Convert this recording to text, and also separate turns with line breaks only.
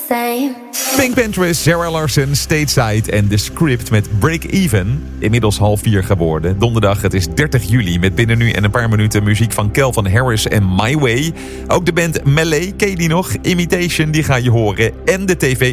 same.
Pink Panthers, Sarah Larson, Stateside en The Script met Break Even. Inmiddels 3:30 geworden. Donderdag, het is 30 juli met binnen nu en een paar minuten muziek van Calvin Harris en My Way. Ook de band Melee, ken je die nog? Imitation, die ga je horen. En de TV